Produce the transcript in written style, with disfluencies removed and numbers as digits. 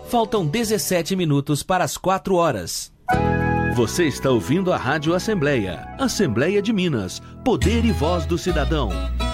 Faltam 17 minutos para as 4 horas. Você está ouvindo a Rádio Assembleia. Assembleia de Minas. Poder e voz do cidadão.